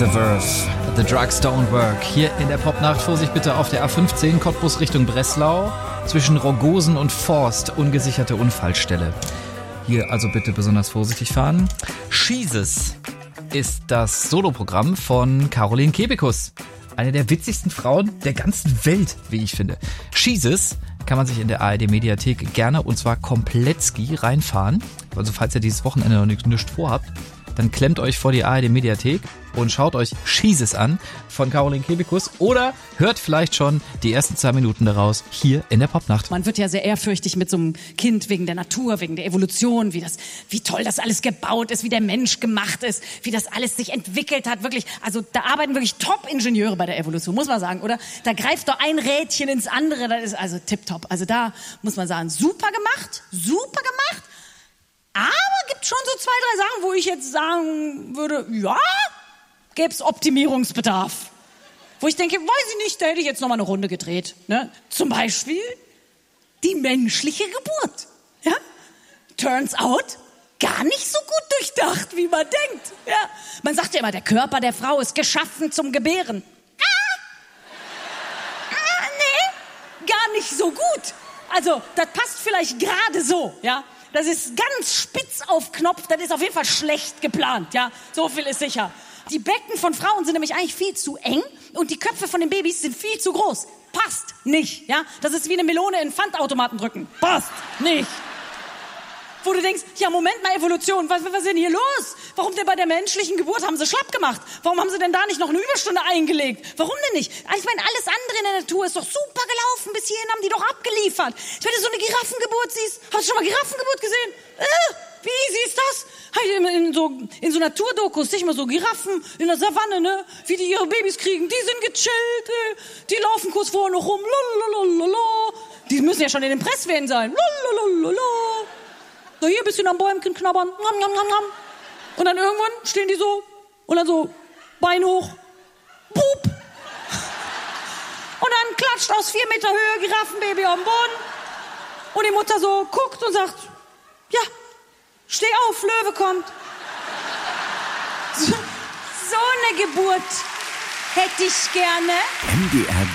The Verve, The Drugs Don't Work. Hier in der Popnacht, Vorsicht bitte auf der A15, Cottbus Richtung Breslau. Zwischen Rogosen und Forst, ungesicherte Unfallstelle. Hier also bitte besonders vorsichtig fahren. Jesus ist das Soloprogramm von Caroline Kebekus. Eine der witzigsten Frauen der ganzen Welt, wie ich finde. Jesus kann man sich in der ARD-Mediathek gerne, und zwar Komplettski, reinfahren. Also falls ihr dieses Wochenende noch nichts vorhabt, dann klemmt euch vor die ARD-Mediathek und schaut euch Jesus an von Caroline Kebekus oder hört vielleicht schon die ersten 2 Minuten daraus hier in der Popnacht. Man wird ja sehr ehrfürchtig mit so einem Kind wegen der Natur, wegen der Evolution, wie toll das alles gebaut ist, wie der Mensch gemacht ist, wie das alles sich entwickelt hat, wirklich. Also da arbeiten wirklich Top-Ingenieure bei der Evolution, muss man sagen, oder? Da greift doch ein Rädchen ins andere, das ist also tipptopp. Also da muss man sagen, super gemacht. Aber gibt schon so 2, 3 Sachen, wo ich jetzt sagen würde, ja, gäbe es Optimierungsbedarf. Wo ich denke, weiß ich nicht, da hätte ich jetzt noch mal eine Runde gedreht. Ne? Zum Beispiel die menschliche Geburt. Ja? Turns out, gar nicht so gut durchdacht, wie man denkt. Ja? Man sagt ja immer, der Körper der Frau ist geschaffen zum Gebären. Nee, gar nicht so gut. Also, das passt vielleicht gerade so, ja. Das ist ganz spitz auf Knopf, das ist auf jeden Fall schlecht geplant, ja. So viel ist sicher. Die Becken von Frauen sind nämlich eigentlich viel zu eng und die Köpfe von den Babys sind viel zu groß. Passt nicht, ja. Das ist wie eine Melone in einen Pfandautomaten drücken. Passt nicht. Wo du denkst, ja, Moment mal, Evolution, was ist denn hier los? Warum denn bei der menschlichen Geburt haben sie schlapp gemacht? Warum haben sie denn da nicht noch eine Überstunde eingelegt? Warum denn nicht? Ich meine, alles andere in der Natur ist doch super gelaufen. Bis hierhin haben die doch abgeliefert. Wenn du so eine Giraffengeburt siehst, hast du schon mal Giraffengeburt gesehen? Wie easy ist das? In so Naturdokus sehe ich mal so Giraffen in der Savanne, ne? Wie die ihre Babys kriegen. Die sind gechillt, die laufen kurz vorher noch rum. Lalalala. Die müssen ja schon in den Presswehen sein. Lalalala. So hier ein bisschen am Bäumchen knabbern. Nom, nom, nom, nom. Und dann irgendwann stehen die so und dann so Bein hoch. Pup. Und dann klatscht aus 4 Meter Höhe Giraffenbaby auf den Boden. Und die Mutter so guckt und sagt, ja, steh auf, Löwe kommt. So eine Geburt hätte ich gerne. MDR